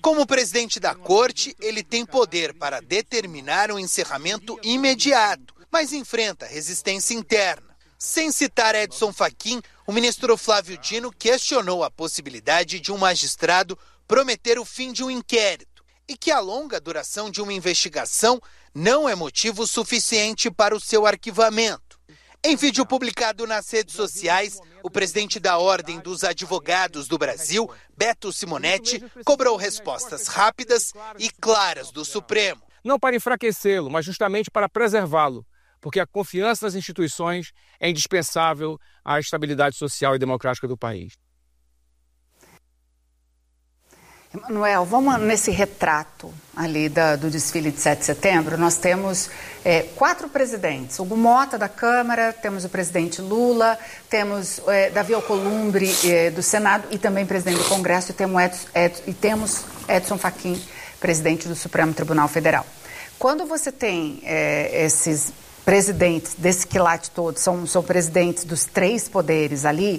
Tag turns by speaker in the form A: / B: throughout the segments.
A: Como presidente da corte, ele tem poder para determinar um encerramento imediato, mas enfrenta resistência interna. Sem citar Edson Fachin, o ministro Flávio Dino questionou a possibilidade de um magistrado prometer o fim de um inquérito e que a longa duração de uma investigação não é motivo suficiente para o seu arquivamento. Em vídeo publicado nas redes sociais, o presidente da Ordem dos Advogados do Brasil, Beto Simonetti, cobrou respostas rápidas e claras do Supremo.
B: Não para enfraquecê-lo, mas justamente para preservá-lo, porque a confiança nas instituições é indispensável à estabilidade social e democrática do país.
C: Emanuel, vamos nesse retrato ali do desfile de 7 de setembro. Nós temos 4 presidentes. Hugo Mota, da Câmara, temos o presidente Lula, temos Davi Alcolumbre, do Senado, e também presidente do Congresso, e temos Edson Fachin, presidente do Supremo Tribunal Federal. Quando você tem esses presidentes desse quilate todo, são presidentes dos 3 poderes ali,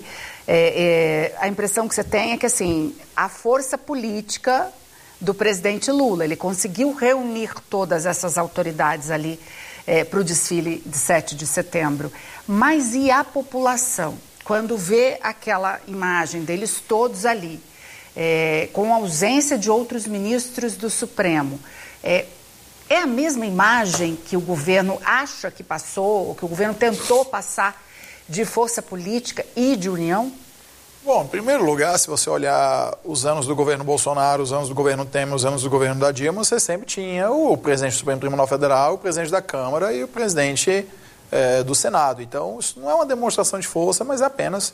C: a impressão que você tem é que, assim, a força política do presidente Lula, ele conseguiu reunir todas essas autoridades ali para o desfile de 7 de setembro. Mas e a população? Quando vê aquela imagem deles todos ali, com a ausência de outros ministros do Supremo, é a mesma imagem que o governo acha que passou, ou que o governo tentou passar, de força política e de união?
D: Bom, em primeiro lugar, se você olhar os anos do governo Bolsonaro, os anos do governo Temer, os anos do governo da Dilma, você sempre tinha o presidente do Supremo Tribunal Federal, o presidente da Câmara e o presidente do Senado. Então, isso não é uma demonstração de força, mas é apenas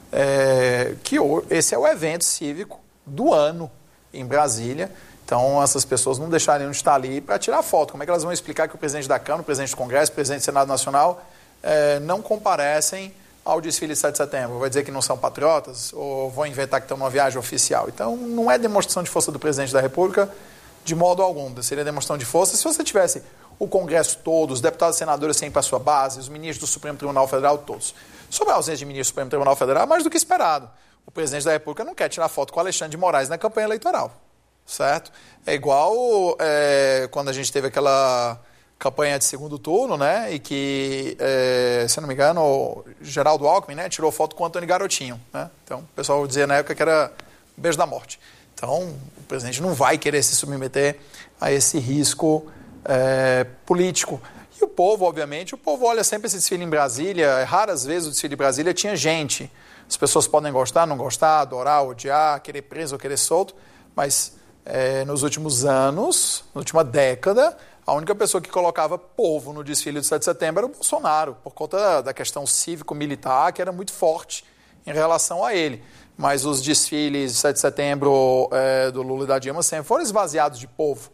D: que esse é o evento cívico do ano em Brasília. Então, essas pessoas não deixariam de estar ali para tirar foto. Como é que elas vão explicar que o presidente da Câmara, o presidente do Congresso, o presidente do Senado Nacional não comparecem ao desfile de 7 de setembro? Vai dizer que não são patriotas? Ou vão inventar que estão numa viagem oficial? Então, não é demonstração de força do presidente da República de modo algum. Seria demonstração de força se você tivesse o Congresso todo, os deputados e senadores sempre para a sua base, os ministros do Supremo Tribunal Federal todos. Sobre a ausência de ministro do Supremo Tribunal Federal, mais do que esperado. O presidente da República não quer tirar foto com o Alexandre de Moraes na campanha eleitoral. Certo? É igual quando a gente teve aquela campanha de segundo turno, né? E que, se não me engano, o Geraldo Alckmin, né, tirou foto com o Antônio Garotinho. Né? Então, o pessoal dizia na época que era um beijo da morte. Então, o presidente não vai querer se submeter a esse risco político. E o povo, obviamente, olha sempre esse desfile em Brasília. Raras vezes o desfile em Brasília tinha gente. As pessoas podem gostar, não gostar, adorar, odiar, querer preso ou querer solto, mas nos últimos anos, na última década, a única pessoa que colocava povo no desfile do 7 de setembro era o Bolsonaro, por conta da questão cívico-militar, que era muito forte em relação a ele. Mas os desfiles de 7 de setembro do Lula e da Dilma sempre foram esvaziados de povo.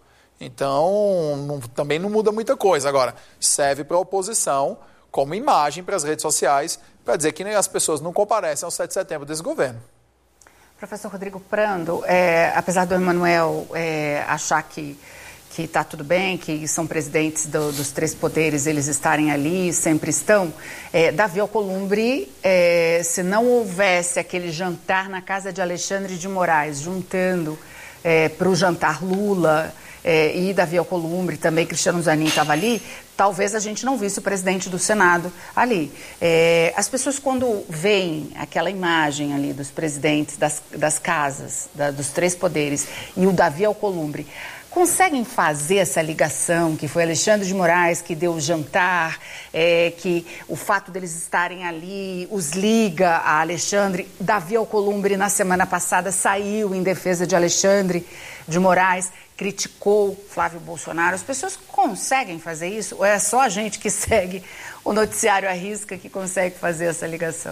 D: Então, também não muda muita coisa. Agora, serve para a oposição como imagem para as redes sociais, para dizer que as pessoas não comparecem ao 7 de setembro desse governo.
C: Professor Rodrigo Prando, apesar do Emanuel achar que está tudo bem, que são presidentes dos 3 poderes, eles estarem ali, sempre estão, Davi Alcolumbre, se não houvesse aquele jantar na casa de Alexandre de Moraes, juntando para o jantar Lula e Davi Alcolumbre, também Cristiano Zanin estava ali, talvez a gente não visse o presidente do Senado ali. As pessoas, quando veem aquela imagem ali dos presidentes das casas, dos 3 poderes, e o Davi Alcolumbre, conseguem fazer essa ligação, que foi Alexandre de Moraes que deu o jantar, que o fato deles estarem ali os liga a Alexandre? Davi Alcolumbre, na semana passada, saiu em defesa de Alexandre de Moraes, criticou Flávio Bolsonaro. As pessoas conseguem fazer isso? Ou é só a gente que segue o noticiário à risca que consegue fazer essa ligação?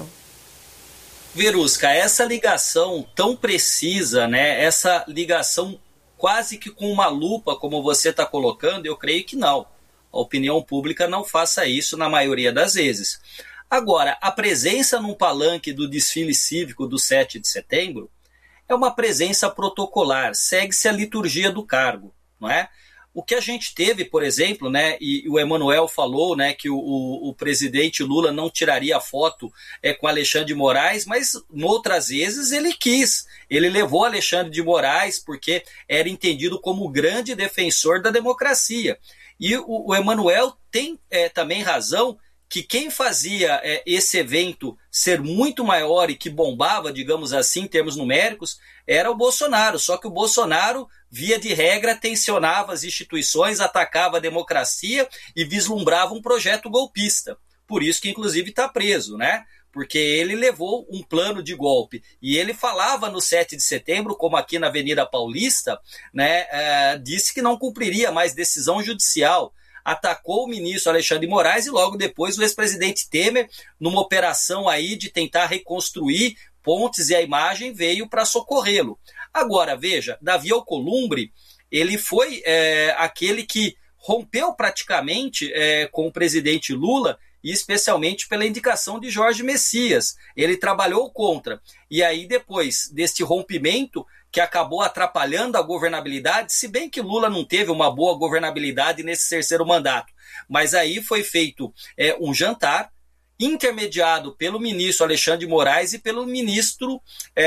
E: Verusca, essa ligação tão precisa, né? Essa ligação quase que com uma lupa, como você está colocando, eu creio que não. A opinião pública não faça isso na maioria das vezes. Agora, a presença num palanque do desfile cívico do 7 de setembro é uma presença protocolar, segue-se a liturgia do cargo, não é? O que a gente teve, por exemplo, né, e o Emanuel falou, né, que o presidente Lula não tiraria foto com Alexandre de Moraes, mas outras vezes ele quis. Ele levou Alexandre de Moraes porque era entendido como o grande defensor da democracia. E o Emanuel tem também razão que quem fazia esse evento ser muito maior e que bombava, digamos assim, em termos numéricos, era o Bolsonaro. Só que o Bolsonaro, via de regra, tensionava as instituições, atacava a democracia e vislumbrava um projeto golpista. Por isso que, inclusive, está preso, né? Porque ele levou um plano de golpe. E ele falava no 7 de setembro, como aqui na Avenida Paulista, né, disse que não cumpriria mais decisão judicial. Atacou o ministro Alexandre de Moraes e logo depois o ex-presidente Temer, numa operação aí de tentar reconstruir pontes e a imagem, veio para socorrê-lo. Agora, veja, Davi Alcolumbre, ele foi aquele que rompeu praticamente com o presidente Lula, e especialmente pela indicação de Jorge Messias. Ele trabalhou contra. E aí, depois deste rompimento, que acabou atrapalhando a governabilidade, se bem que Lula não teve uma boa governabilidade nesse terceiro mandato. Mas aí foi feito um jantar, intermediado pelo ministro Alexandre de Moraes e pelo ministro,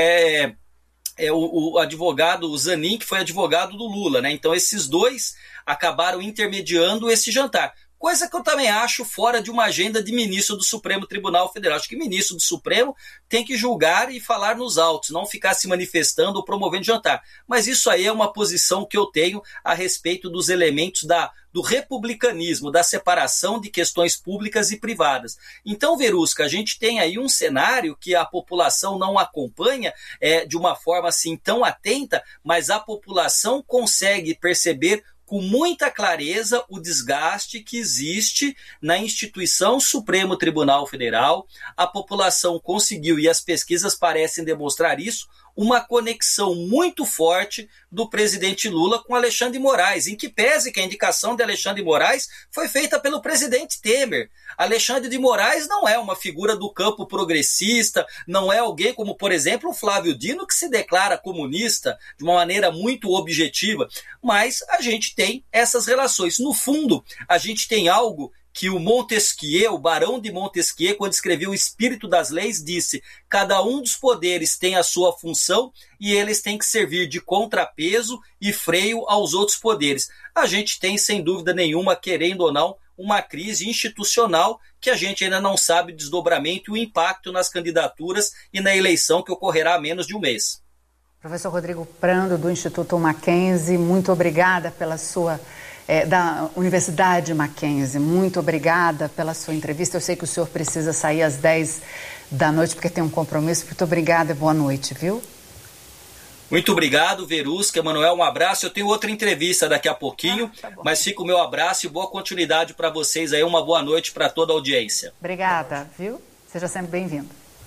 E: o advogado Zanin, que foi advogado do Lula, né? Então esses dois acabaram intermediando esse jantar. Coisa que eu também acho fora de uma agenda de ministro do Supremo Tribunal Federal. Acho que ministro do Supremo tem que julgar e falar nos autos, não ficar se manifestando ou promovendo jantar. Mas isso aí é uma posição que eu tenho a respeito dos elementos do republicanismo, da separação de questões públicas e privadas. Então, Verusca, a gente tem aí um cenário que a população não acompanha de uma forma assim tão atenta, mas a população consegue perceber com muita clareza o desgaste que existe na instituição Supremo Tribunal Federal. A população conseguiu, e as pesquisas parecem demonstrar isso, uma conexão muito forte do presidente Lula com Alexandre de Moraes, em que pese que a indicação de Alexandre de Moraes foi feita pelo presidente Temer. Alexandre de Moraes não é uma figura do campo progressista, não é alguém como, por exemplo, o Flávio Dino, que se declara comunista de uma maneira muito objetiva, mas a gente tem essas relações. No fundo, a gente tem algo que o Montesquieu, o Barão de Montesquieu, quando escreveu O Espírito das Leis, disse: cada um dos poderes tem a sua função e eles têm que servir de contrapeso e freio aos outros poderes. A gente tem, sem dúvida nenhuma, querendo ou não, uma crise institucional que a gente ainda não sabe o desdobramento e o impacto nas candidaturas e na eleição que ocorrerá há menos de um mês.
C: Professor Rodrigo Prando, do Instituto Mackenzie, muito obrigada pela sua... da Universidade Mackenzie, muito obrigada pela sua entrevista. Eu sei que o senhor precisa sair às 10 da noite porque tem um compromisso. Muito obrigada e boa noite, viu?
E: Muito obrigado, Verusca, Emanuel, um abraço. Eu tenho outra entrevista daqui a pouquinho, mas fica o meu abraço e boa continuidade para vocês aí. Uma boa noite para toda a audiência.
C: Obrigada, viu? Seja sempre bem-vindo.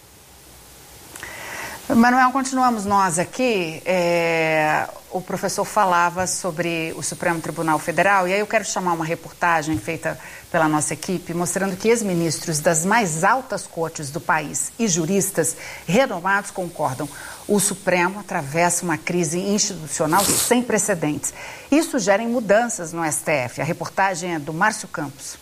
C: Manuel, continuamos nós aqui. O professor falava sobre o Supremo Tribunal Federal, e aí eu quero chamar uma reportagem feita pela nossa equipe, mostrando que ex-ministros das mais altas cortes do país e juristas renomados concordam. O Supremo atravessa uma crise institucional sem precedentes. Isso gera mudanças no STF. A reportagem é do Márcio Campos.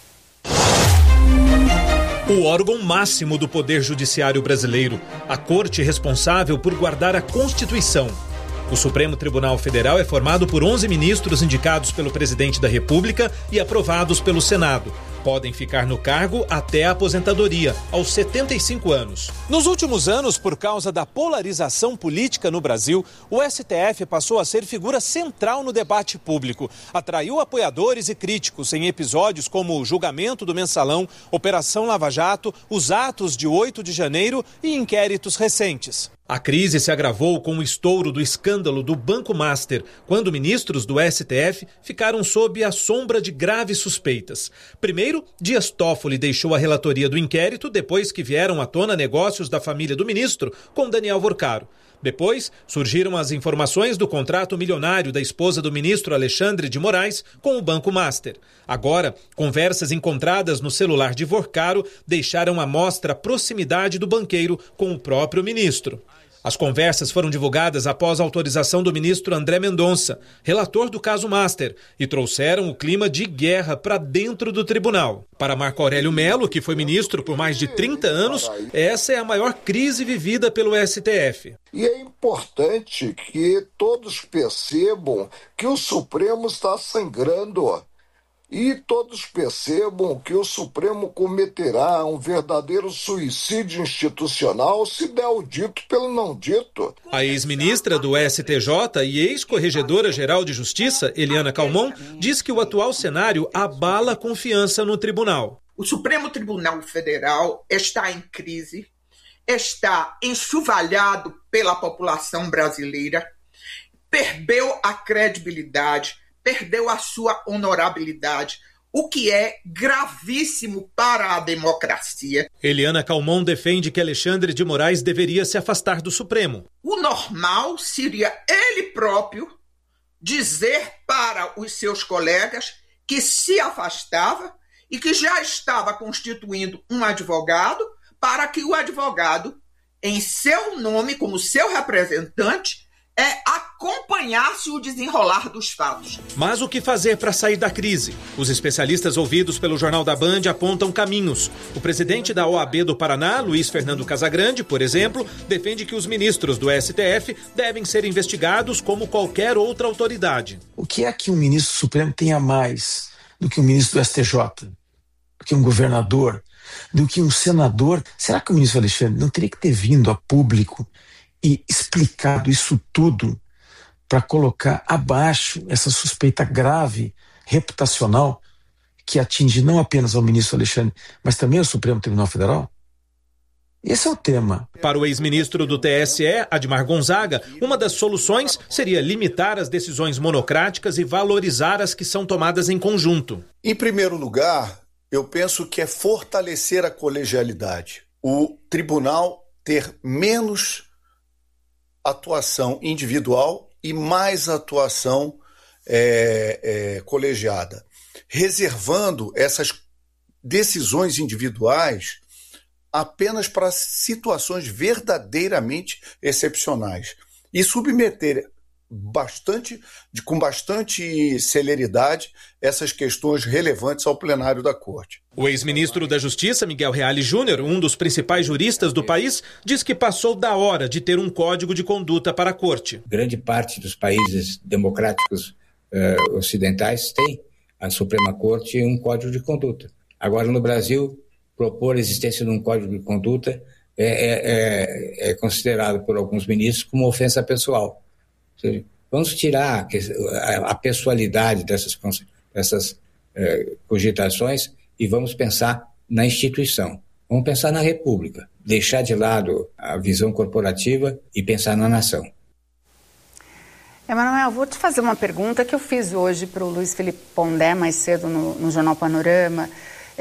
F: O órgão máximo do Poder Judiciário brasileiro, a corte responsável por guardar a Constituição. O Supremo Tribunal Federal é formado por 11 ministros indicados pelo presidente da República e aprovados pelo Senado. Podem ficar no cargo até a aposentadoria, aos 75 anos.
G: Nos últimos anos, por causa da polarização política no Brasil, o STF passou a ser figura central no debate público. Atraiu apoiadores e críticos em episódios como o julgamento do Mensalão, Operação Lava Jato, os atos de 8 de janeiro e inquéritos recentes.
F: A crise se agravou com o estouro do escândalo do Banco Master, quando ministros do STF ficaram sob a sombra de graves suspeitas. Primeiro, Dias Toffoli deixou a relatoria do inquérito depois que vieram à tona negócios da família do ministro com Daniel Vorcaro. Depois, surgiram as informações do contrato milionário da esposa do ministro Alexandre de Moraes com o Banco Master. Agora, conversas encontradas no celular de Vorcaro deixaram à mostra a proximidade do banqueiro com o próprio ministro. As conversas foram divulgadas após a autorização do ministro André Mendonça, relator do caso Master, e trouxeram o clima de guerra para dentro do tribunal. Para Marco Aurélio Mello, que foi ministro por mais de 30 anos, essa é a maior crise vivida pelo STF.
H: E é importante que todos percebam que o Supremo está sangrando. E todos percebam que o Supremo cometerá um verdadeiro suicídio institucional se der o dito pelo não dito.
F: A ex-ministra do STJ e ex-corregedora-geral de Justiça, Eliana Calmon, diz que o atual cenário abala a confiança no tribunal.
I: O Supremo Tribunal Federal está em crise, está enxovalhado pela população brasileira, perdeu a credibilidade, perdeu a sua honorabilidade, o que é gravíssimo para a democracia.
F: Eliana Calmon defende que Alexandre de Moraes deveria se afastar do Supremo.
I: O normal seria ele próprio dizer para os seus colegas que se afastava e que já estava constituindo um advogado para que o advogado, em seu nome, como seu representante, acompanhasse o desenrolar dos fatos.
F: Mas o que fazer para sair da crise? Os especialistas ouvidos pelo Jornal da Band apontam caminhos. O presidente da OAB do Paraná, Luiz Fernando Casagrande, por exemplo, defende que os ministros do STF devem ser investigados como qualquer outra autoridade.
J: O que é que um ministro supremo tenha mais do que um ministro do STJ? Do que um governador? Do que um senador? Será que o ministro Alexandre não teria que ter vindo a público e explicado isso tudo para colocar abaixo essa suspeita grave, reputacional, que atinge não apenas ao ministro Alexandre, mas também ao Supremo Tribunal Federal? Esse é o tema.
F: Para o ex-ministro do TSE, Admar Gonzaga, uma das soluções seria limitar as decisões monocráticas e valorizar as que são tomadas em conjunto.
K: Em primeiro lugar, eu penso que é fortalecer a colegialidade. O tribunal ter menos atuação individual e mais atuação colegiada, reservando essas decisões individuais apenas para situações verdadeiramente excepcionais e submeter com bastante celeridade essas questões relevantes ao plenário da Corte.
F: O ex-ministro da Justiça, Miguel Reale Júnior, um dos principais juristas do país, diz que passou da hora de ter um código de conduta para a Corte.
L: Grande parte dos países democráticos ocidentais tem a Suprema Corte um código de conduta. Agora, no Brasil, propor a existência de um código de conduta é considerado por alguns ministros como ofensa pessoal. Ou seja, vamos tirar a pessoalidade dessas cogitações e vamos pensar na instituição. Vamos pensar na República, deixar de lado a visão corporativa e pensar na nação.
C: Emanuel, vou te fazer uma pergunta que eu fiz hoje para o Luiz Felipe Pondé, mais cedo no Jornal Panorama,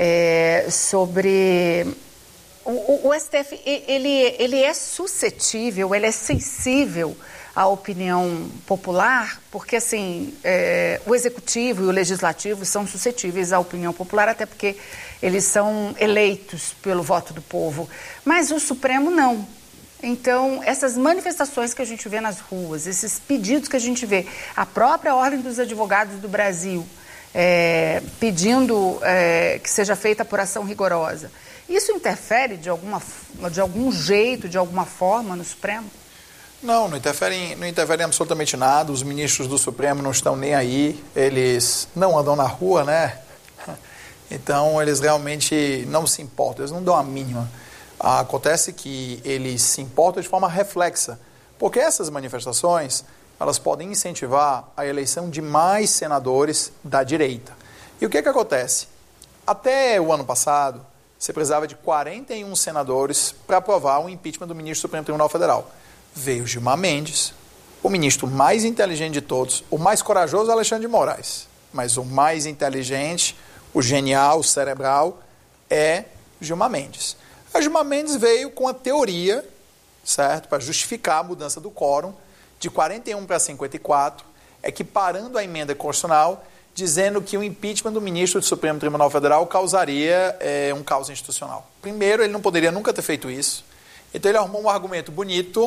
C: sobre o STF. Ele é suscetível, ele é sensível à opinião popular, porque assim, o executivo e o legislativo são suscetíveis à opinião popular, até porque eles são eleitos pelo voto do povo, mas o Supremo não. Então, essas manifestações que a gente vê nas ruas, esses pedidos que a gente vê, a própria Ordem dos Advogados do Brasil pedindo que seja feita apuração rigorosa, isso interfere de algum jeito, de alguma forma no Supremo?
D: Não interfere em absolutamente nada. Os ministros do Supremo não estão nem aí, eles não andam na rua, né? Então, eles realmente não se importam, eles não dão a mínima. Acontece que eles se importam de forma reflexa, porque essas manifestações, elas podem incentivar a eleição de mais senadores da direita. E o que acontece? Até o ano passado, você precisava de 41 senadores para aprovar o impeachment do ministro do Supremo Tribunal Federal. Veio Gilmar Mendes, o ministro mais inteligente de todos, o mais corajoso, Alexandre de Moraes, mas o mais inteligente, o genial, o cerebral, é Gilmar Mendes. A Gilmar Mendes veio com a teoria, certo, para justificar a mudança do quórum de 41 para 54, equiparando a emenda constitucional, dizendo que o impeachment do ministro do Supremo Tribunal Federal causaria um caos institucional. Primeiro, ele não poderia nunca ter feito isso. Então, ele arrumou um argumento bonito,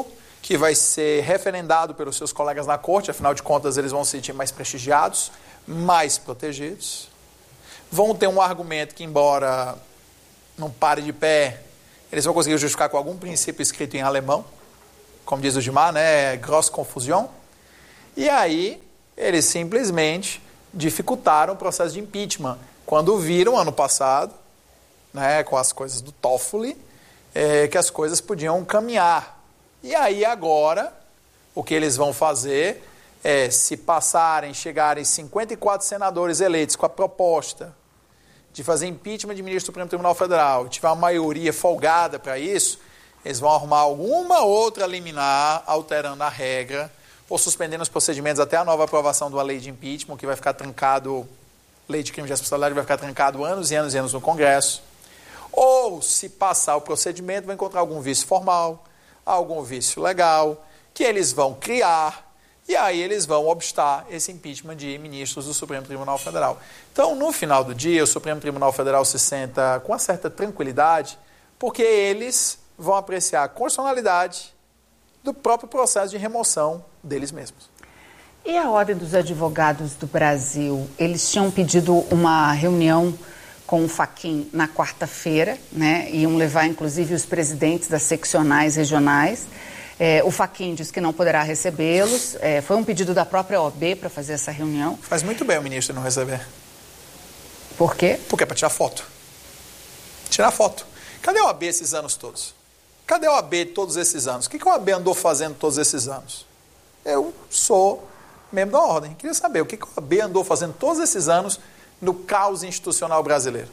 D: que vai ser referendado pelos seus colegas na corte, afinal de contas eles vão se sentir mais prestigiados, mais protegidos. Vão ter um argumento que, embora não pare de pé, eles vão conseguir justificar com algum princípio escrito em alemão, como diz o Gilmar, né? Grosse Confusion. E aí, eles simplesmente dificultaram o processo de impeachment. Quando viram, ano passado, né, com as coisas do Toffoli, que as coisas podiam caminhar. E aí, agora, o que eles vão fazer é, se passarem, chegarem 54 senadores eleitos com a proposta de fazer impeachment de ministro do Supremo Tribunal Federal, e tiver uma maioria folgada para isso, eles vão arrumar alguma outra liminar, alterando a regra, ou suspendendo os procedimentos até a nova aprovação de uma lei de impeachment, que vai ficar trancado, lei de crime de responsabilidade vai ficar trancado anos e anos e anos no Congresso. Ou, se passar o procedimento, vai encontrar algum vício formal, algum vício legal, que eles vão criar, e aí eles vão obstar esse impeachment de ministros do Supremo Tribunal Federal. Então, no final do dia, o Supremo Tribunal Federal se senta com uma certa tranquilidade, porque eles vão apreciar a constitucionalidade do próprio processo de remoção deles mesmos.
C: E a Ordem dos Advogados do Brasil, eles tinham pedido uma reunião com o Fachin na quarta-feira, né? Iam levar, inclusive, os presidentes das seccionais regionais. O Fachin disse que não poderá recebê-los. Foi um pedido da própria OAB para fazer essa reunião.
D: Faz muito bem o ministro não receber.
C: Por quê?
D: Porque é para tirar foto. Tirar foto. Cadê a OAB esses anos todos? Cadê a OAB todos esses anos? O que a OAB andou fazendo todos esses anos? Eu sou membro da Ordem. Queria saber o que a OAB andou fazendo todos esses anos no caos institucional brasileiro.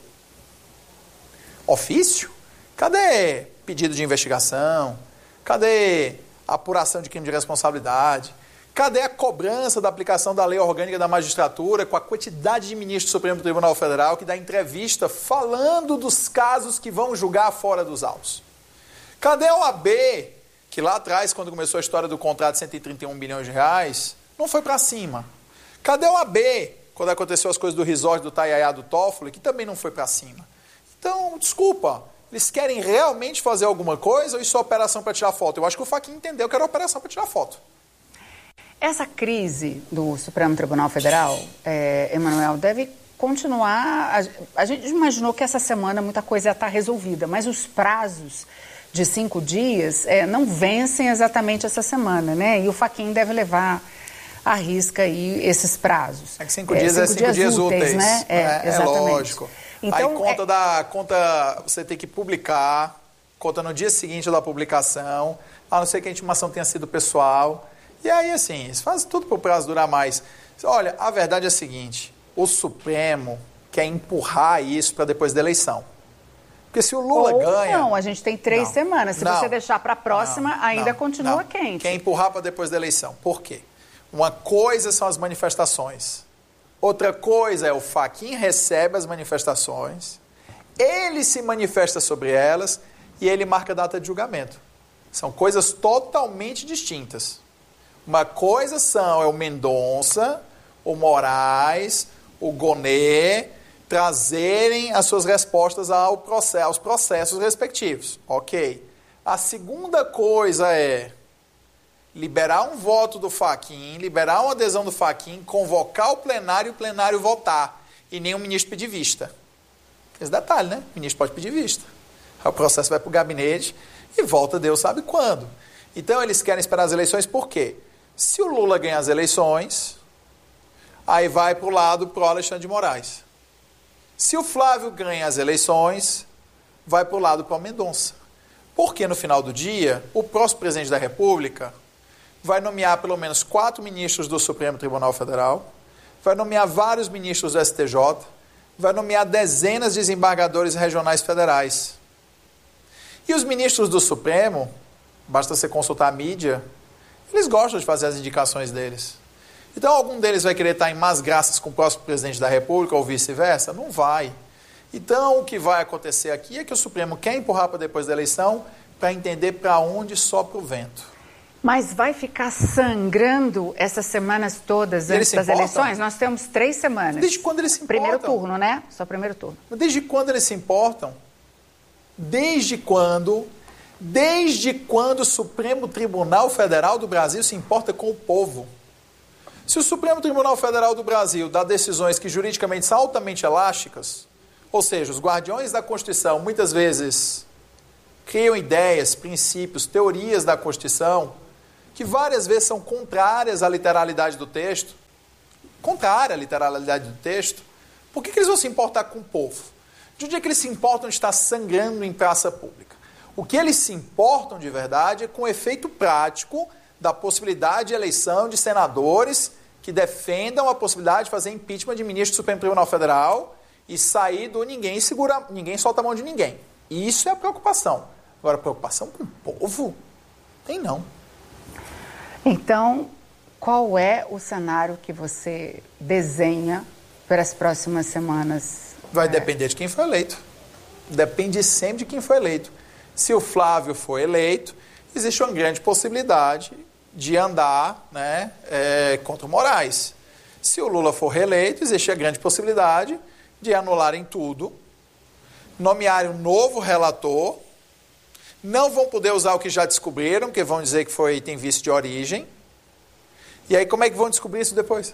D: Ofício? Cadê pedido de investigação? Cadê a apuração de crime de responsabilidade? Cadê a cobrança da aplicação da lei orgânica da magistratura com a quantidade de ministros do Supremo Tribunal Federal que dá entrevista falando dos casos que vão julgar fora dos autos? Cadê a OAB, que lá atrás, quando começou a história do contrato de 131 bilhões de reais, não foi para cima? Cadê a OAB, quando aconteceu as coisas do resort, do Taiaiá, do Toffoli, que também não foi para cima? Então, desculpa, eles querem realmente fazer alguma coisa ou isso é operação para tirar foto? Eu acho que o Fachin entendeu que era operação para tirar foto.
C: Essa crise do Supremo Tribunal Federal, Emanuel, deve continuar. A gente imaginou que essa semana muita coisa ia estar resolvida, mas os prazos de 5 dias não vencem exatamente essa semana, né? E o Fachin deve levar à risca aí esses prazos.
D: É que 5 dias é 5 dias úteis,
C: né?
D: É lógico.
C: Então,
D: aí conta você tem que publicar, conta no dia seguinte da publicação, a não ser que a intimação tenha sido pessoal. E aí, assim, eles fazem tudo para o prazo durar mais. Olha, a verdade é a seguinte, o Supremo quer empurrar isso para depois da eleição. Porque se o Lula ganha...
C: Não, a gente tem 3 semanas. Se você deixar para a próxima, ainda continua quente.
D: Quer empurrar para depois da eleição. Por quê? Uma coisa são as manifestações. Outra coisa é o Fachin recebe as manifestações, ele se manifesta sobre elas e ele marca a data de julgamento. São coisas totalmente distintas. Uma coisa é o Mendonça, o Moraes, o Gonê trazerem as suas respostas aos processos respectivos. Ok. A segunda coisa é liberar um voto do Fachin, liberar uma adesão do Fachin, convocar o plenário e o plenário votar. E nem o ministro pedir vista. Esse detalhe, né? O ministro pode pedir vista. Aí o processo vai para o gabinete e volta Deus sabe quando. Então eles querem esperar as eleições por quê? Se o Lula ganhar as eleições, aí vai para o lado pro Alexandre de Moraes. Se o Flávio ganha as eleições, vai para o lado pro Mendonça. Porque no final do dia, o próximo presidente da República vai nomear pelo menos 4 ministros do Supremo Tribunal Federal, vai nomear vários ministros do STJ, vai nomear dezenas de desembargadores regionais federais. E os ministros do Supremo, basta você consultar a mídia, eles gostam de fazer as indicações deles. Então, algum deles vai querer estar em más graças com o próximo presidente da República ou vice-versa? Não vai. Então, o que vai acontecer aqui é que o Supremo quer empurrar para depois da eleição para entender para onde sopra o vento.
C: Mas vai ficar sangrando essas semanas todas antes das eleições? Nós temos 3 semanas.
D: Desde quando eles se importam?
C: Primeiro turno, né? Só primeiro turno.
D: Desde quando eles se importam? Desde quando Desde quando o Supremo Tribunal Federal do Brasil se importa com o povo? Se o Supremo Tribunal Federal do Brasil dá decisões que juridicamente são altamente elásticas, ou seja, os guardiões da Constituição muitas vezes criam ideias, princípios, teorias da Constituição que várias vezes são contrárias à literalidade do texto, por que eles vão se importar com o povo? De onde é que eles se importam de estar sangrando em praça pública? O que eles se importam de verdade é com o efeito prático da possibilidade de eleição de senadores que defendam a possibilidade de fazer impeachment de ministro do Supremo Tribunal Federal e sair do ninguém solta a mão de ninguém. Isso é a preocupação. Agora, preocupação com o povo? Tem não.
C: Então, qual é o cenário que você desenha para as próximas semanas?
D: Vai depender de quem foi eleito. Depende sempre de quem foi eleito. Se o Flávio for eleito, existe uma grande possibilidade de andar, né, contra o Moraes. Se o Lula for reeleito, existe a grande possibilidade de anularem tudo, nomearem um novo relator, não vão poder usar o que já descobriram, porque vão dizer que tem vício de origem. E aí como é que vão descobrir isso depois?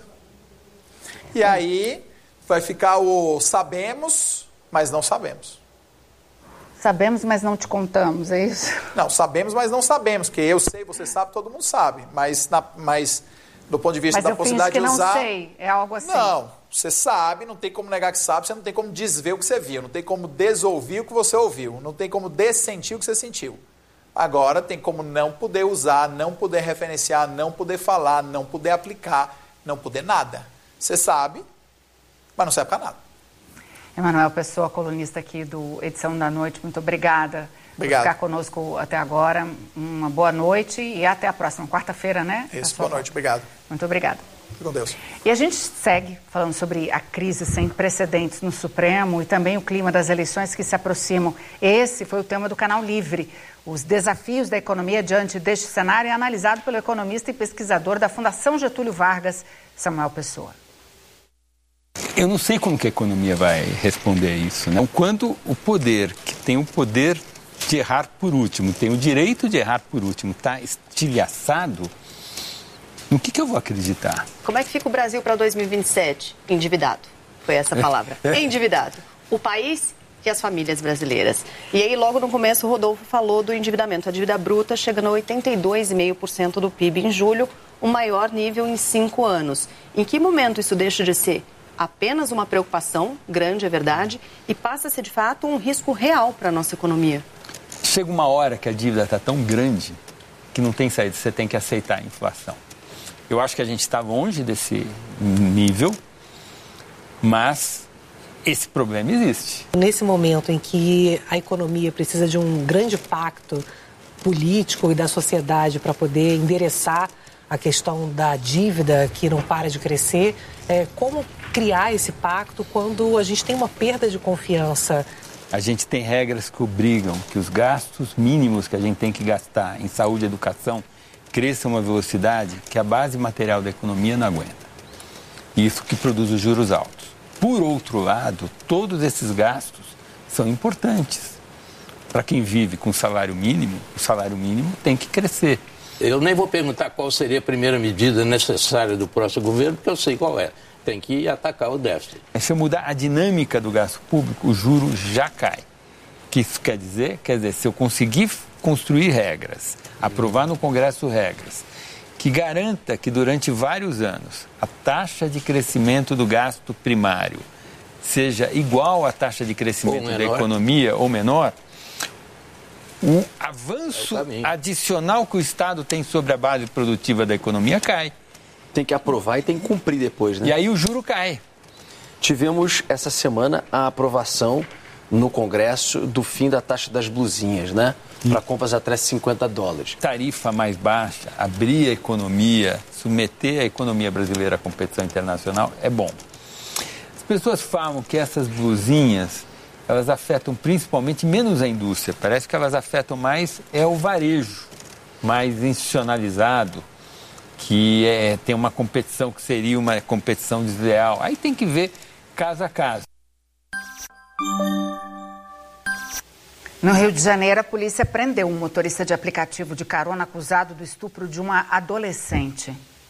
D: E aí vai ficar o sabemos, mas não sabemos.
C: Sabemos, mas não te contamos, é isso?
D: Não, sabemos, mas não sabemos, porque eu sei, você sabe, todo mundo sabe, mas do ponto de vista da possibilidade de usar...
C: Mas eu finjo que não sei, é algo assim.
D: Não, você sabe, não tem como negar que sabe, você não tem como desver o que você viu, não tem como desouvir o que você ouviu, não tem como dessentir o que você sentiu. Agora tem como não poder usar, não poder referenciar, não poder falar, não poder aplicar, não poder nada. Você sabe, mas não serve para nada.
C: Emanuel Pessoa, colunista aqui do Edição da Noite, muito obrigada por ficar conosco até agora. Uma boa noite e até a próxima quarta-feira, né?
D: Isso, boa noite, obrigado.
C: Muito obrigada.
D: Fique com Deus.
C: E a gente segue falando sobre a crise sem precedentes no Supremo e também o clima das eleições que se aproximam. Esse foi o tema do Canal Livre. Os desafios da economia diante deste cenário é analisado pelo economista e pesquisador da Fundação Getúlio Vargas, Samuel Pessoa.
M: Eu não sei como que a economia vai responder a isso, né? O quanto o poder, que tem o poder de errar por último, tem o direito de errar por último, está estilhaçado, no que eu vou acreditar?
N: Como é que fica o Brasil para 2027? Endividado, foi essa palavra. Endividado. O país e as famílias brasileiras. E aí, logo no começo, o Rodolfo falou do endividamento. A dívida bruta chegando a 82,5% do PIB em julho, o maior nível em 5 anos. Em que momento isso deixa de ser apenas uma preocupação, grande é verdade, e passa a ser de fato um risco real para a nossa economia?
M: Chega uma hora que a dívida está tão grande que não tem saída, você tem que aceitar a inflação. Eu acho que a gente está longe desse nível, mas esse problema existe.
O: Nesse momento em que a economia precisa de um grande pacto político e da sociedade para poder endereçar a questão da dívida que não para de crescer, como criar esse pacto quando a gente tem uma perda de confiança?
M: A gente tem regras que obrigam que os gastos mínimos que a gente tem que gastar em saúde e educação cresçam a uma velocidade que a base material da economia não aguenta. Isso que produz os juros altos. Por outro lado, todos esses gastos são importantes. Para quem vive com salário mínimo, o salário mínimo tem que crescer.
P: Eu nem vou perguntar qual seria a primeira medida necessária do próximo governo, porque eu sei qual é. Tem que atacar o déficit.
M: Se eu mudar a dinâmica do gasto público, o juro já cai. O que isso quer dizer? Quer dizer, se eu conseguir construir regras, aprovar no Congresso regras, que garanta que durante vários anos a taxa de crescimento do gasto primário seja igual à taxa de crescimento da economia ou menor, o avanço adicional que o Estado tem sobre a base produtiva da economia cai.
Q: Tem que aprovar e tem que cumprir depois, né?
M: E aí o juro cai.
Q: Tivemos essa semana a aprovação no Congresso do fim da taxa das blusinhas, né? Para compras até $50.
M: Tarifa mais baixa, abrir a economia, submeter a economia brasileira à competição internacional é bom. As pessoas falam que essas blusinhas, elas afetam principalmente menos a indústria. Parece que elas afetam mais o varejo, mais institucionalizado, que tem uma competição que seria uma competição desleal. Aí tem que ver caso a caso.
C: No Rio de Janeiro, a polícia prendeu um motorista de aplicativo de carona acusado do estupro de uma adolescente.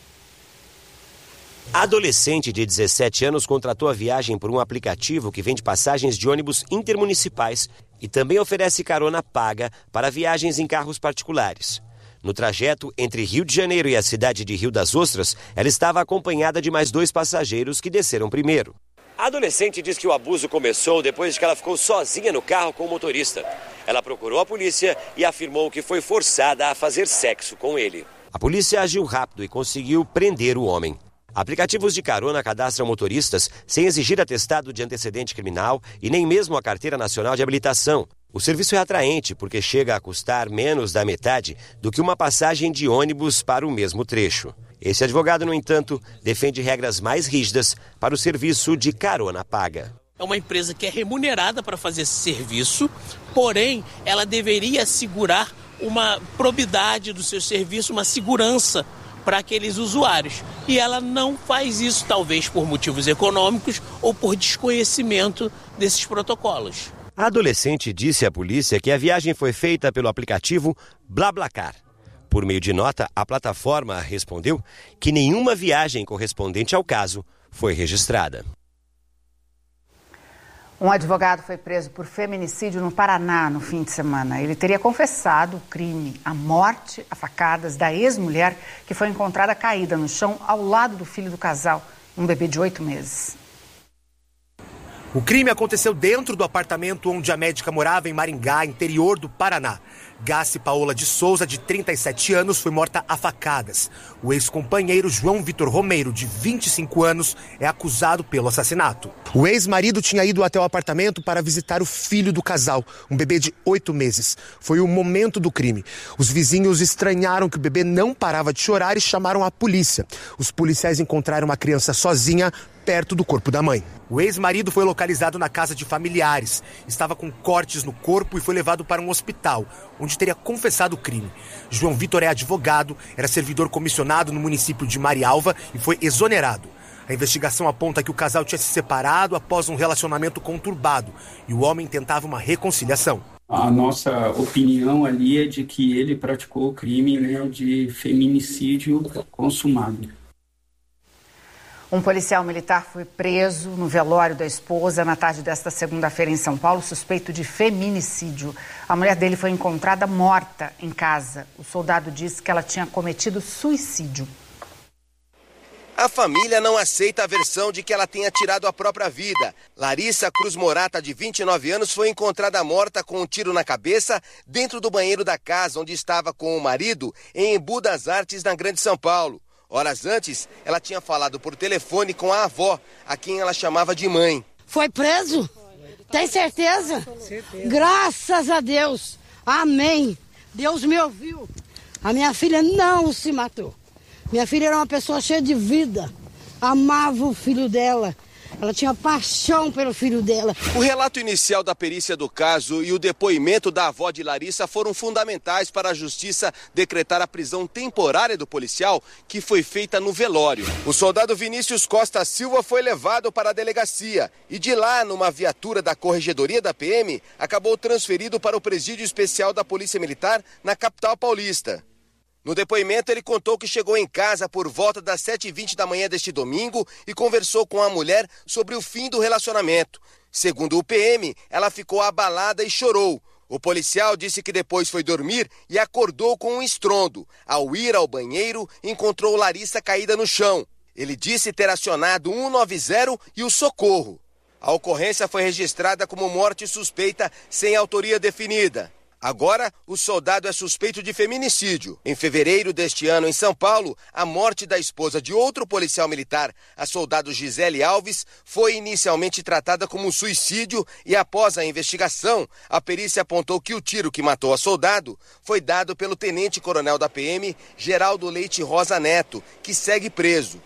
R: A adolescente de 17 anos contratou a viagem por um aplicativo que vende passagens de ônibus intermunicipais e também oferece carona paga para viagens em carros particulares. No trajeto entre Rio de Janeiro e a cidade de Rio das Ostras, ela estava acompanhada de mais 2 passageiros que desceram primeiro. A adolescente diz que o abuso começou depois de que ela ficou sozinha no carro com o motorista. Ela procurou a polícia e afirmou que foi forçada a fazer sexo com ele. A polícia agiu rápido e conseguiu prender o homem. Aplicativos de carona cadastram motoristas sem exigir atestado de antecedente criminal e nem mesmo a Carteira Nacional de Habilitação. O serviço é atraente porque chega a custar menos da metade do que uma passagem de ônibus para o mesmo trecho. Esse advogado, no entanto, defende regras mais rígidas para o serviço de carona paga.
S: É uma empresa que é remunerada para fazer esse serviço, porém, ela deveria assegurar uma probidade do seu serviço, uma segurança para aqueles usuários. E ela não faz isso, talvez por motivos econômicos ou por desconhecimento desses protocolos.
R: A adolescente disse à polícia que a viagem foi feita pelo aplicativo BlaBlaCar. Por meio de nota, a plataforma respondeu que nenhuma viagem correspondente ao caso foi registrada.
C: Um advogado foi preso por feminicídio no Paraná no fim de semana. Ele teria confessado o crime, a morte a facadas da ex-mulher que foi encontrada caída no chão ao lado do filho do casal, um bebê de 8 meses.
T: O crime aconteceu dentro do apartamento onde a médica morava em Maringá, interior do Paraná. Gassi Paola de Souza, de 37 anos, foi morta a facadas. O ex-companheiro João Vitor Romeiro, de 25 anos, é acusado pelo assassinato. O ex-marido tinha ido até o apartamento para visitar o filho do casal, um bebê de 8 meses. Foi o momento do crime. Os vizinhos estranharam que o bebê não parava de chorar e chamaram a polícia. Os policiais encontraram a criança sozinha, perto do corpo da mãe. O ex-marido foi localizado na casa de familiares. Estava com cortes no corpo e foi levado para um hospital, onde teria confessado o crime. João Vitor é advogado, era servidor comissionado no município de Marialva e foi exonerado. A investigação aponta que o casal tinha se separado após um relacionamento conturbado e o homem tentava uma reconciliação.
U: A nossa opinião ali é de que ele praticou o crime, de feminicídio consumado.
C: Um policial militar foi preso no velório da esposa na tarde desta segunda-feira em São Paulo, suspeito de feminicídio. A mulher dele foi encontrada morta em casa. O soldado disse que ela tinha cometido suicídio.
R: A família não aceita a versão de que ela tenha tirado a própria vida. Larissa Cruz Morata, de 29 anos, foi encontrada morta com um tiro na cabeça dentro do banheiro da casa onde estava com o marido em Embu das Artes, na Grande São Paulo. Horas antes, ela tinha falado por telefone com a avó, a quem ela chamava de mãe.
V: Foi preso? Tem certeza? Graças a Deus. Amém. Deus me ouviu. A minha filha não se matou. Minha filha era uma pessoa cheia de vida. Amava o filho dela. Ela tinha paixão pelo filho dela.
R: O relato inicial da perícia do caso e o depoimento da avó de Larissa foram fundamentais para a justiça decretar a prisão temporária do policial, que foi feita no velório. O soldado Vinícius Costa Silva foi levado para a delegacia e de lá, numa viatura da Corregedoria da PM, acabou transferido para o Presídio Especial da Polícia Militar na capital paulista. No depoimento, ele contou que chegou em casa por volta das 7h20 da manhã deste domingo e conversou com a mulher sobre o fim do relacionamento. Segundo o PM, ela ficou abalada e chorou. O policial disse que depois foi dormir e acordou com um estrondo. Ao ir ao banheiro, encontrou Larissa caída no chão. Ele disse ter acionado 190 e o socorro. A ocorrência foi registrada como morte suspeita sem autoria definida. Agora, o soldado é suspeito de feminicídio. Em fevereiro deste ano, em São Paulo, a morte da esposa de outro policial militar, a soldado Gisele Alves, foi inicialmente tratada como um suicídio e, após a investigação, a perícia apontou que o tiro que matou a soldado foi dado pelo tenente-coronel da PM, Geraldo Leite Rosa Neto, que segue preso.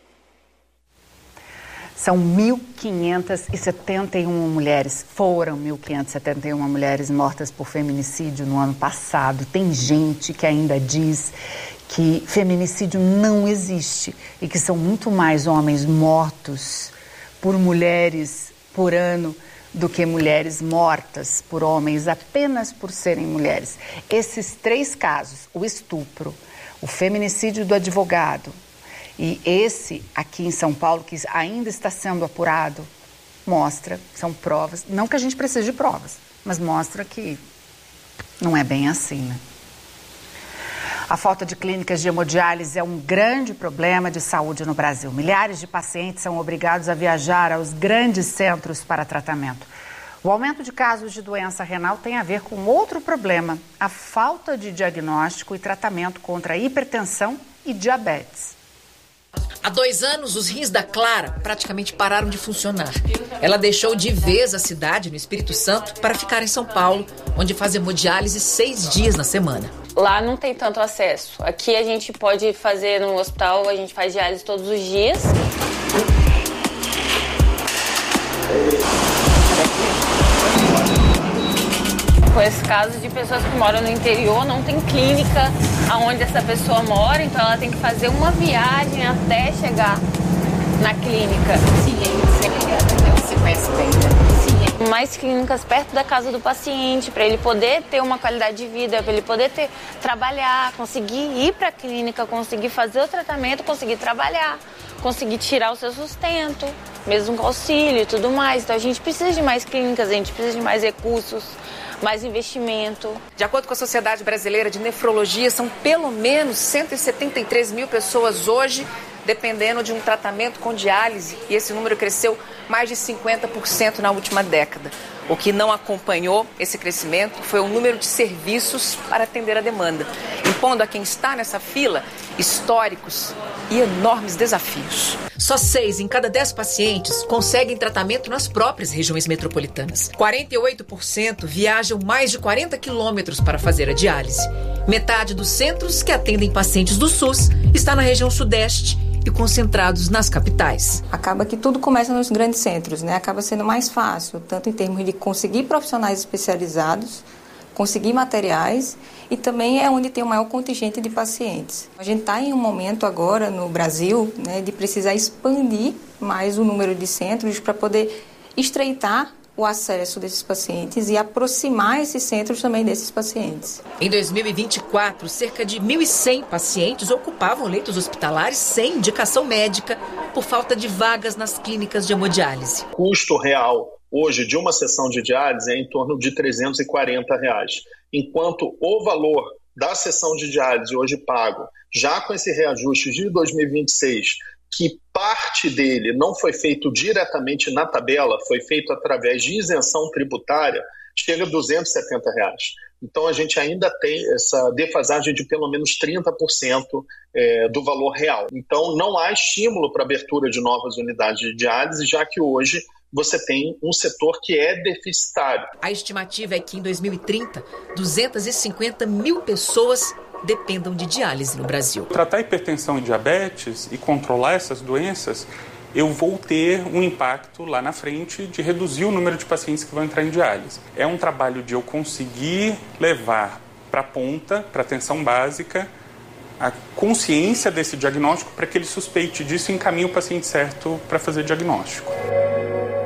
C: São 1.571 mulheres, foram 1.571 mulheres mortas por feminicídio no ano passado. Tem gente que ainda diz que feminicídio não existe e que são muito mais homens mortos por mulheres por ano do que mulheres mortas por homens apenas por serem mulheres. Esses 3 casos, o estupro, o feminicídio do advogado e esse aqui em São Paulo, que ainda está sendo apurado, mostra, são provas, não que a gente precise de provas, mas mostra que não é bem assim, né? A falta de clínicas de hemodiálise é um grande problema de saúde no Brasil. Milhares de pacientes são obrigados a viajar aos grandes centros para tratamento. O aumento de casos de doença renal tem a ver com outro problema, a falta de diagnóstico e tratamento contra hipertensão e diabetes.
A: Há 2 anos, os rins da Clara praticamente pararam de funcionar. Ela deixou de vez a cidade, no Espírito Santo, para ficar em São Paulo, onde faz hemodiálise 6 dias na semana.
B: Lá não tem tanto acesso. Aqui a gente pode fazer no hospital, a gente faz diálise todos os dias. Com esse caso de pessoas que moram no interior, não tem clínica aonde essa pessoa mora, então ela tem que fazer uma viagem até chegar na clínica.
C: Sim, você conhece bem, né?
B: Mais clínicas perto da casa do paciente, para ele poder ter uma qualidade de vida, para ele poder trabalhar, conseguir ir para a clínica, conseguir fazer o tratamento, conseguir trabalhar, conseguir tirar o seu sustento, mesmo com auxílio e tudo mais. Então a gente precisa de mais clínicas, a gente precisa de mais recursos, mais investimento.
A: De acordo com a Sociedade Brasileira de Nefrologia, são pelo menos 173 mil pessoas hoje dependendo de um tratamento com diálise, e esse número cresceu mais de 50% na última década. O que não acompanhou esse crescimento foi o número de serviços para atender a demanda, impondo a quem está nessa fila históricos e enormes desafios. Só 6 em cada 10 pacientes conseguem tratamento nas próprias regiões metropolitanas. 48% viajam mais de 40 quilômetros para fazer a diálise. Metade dos centros que atendem pacientes do SUS está na região sudeste e concentrados nas capitais.
W: Acaba que tudo começa nos grandes centros, né? Acaba sendo mais fácil, tanto em termos de conseguir profissionais especializados, conseguir materiais, e também é onde tem o maior contingente de pacientes. A gente está em um momento agora no Brasil, né, de precisar expandir mais o número de centros para poder estreitar o acesso desses pacientes e aproximar esses centros também desses pacientes.
A: Em 2024, cerca de 1.100 pacientes ocupavam leitos hospitalares sem indicação médica por falta de vagas nas clínicas de hemodiálise.
X: O custo real hoje de uma sessão de diálise é em torno de R$340, enquanto o valor da sessão de diálise hoje pago, já com esse reajuste de 2026, que parte dele não foi feito diretamente na tabela, foi feito através de isenção tributária, chega a R$270. Então a gente ainda tem essa defasagem de pelo menos 30% do valor real. Então não há estímulo para a abertura de novas unidades de diálise, já que hoje você tem um setor que é deficitário.
A: A estimativa é que em 2030, 250 mil pessoas dependam de diálise no Brasil.
Y: Tratar hipertensão e diabetes e controlar essas doenças, eu vou ter um impacto lá na frente de reduzir o número de pacientes que vão entrar em diálise. É um trabalho de eu conseguir levar para a ponta, para a atenção básica, a consciência desse diagnóstico para que ele suspeite disso e encaminhe o paciente certo para fazer diagnóstico.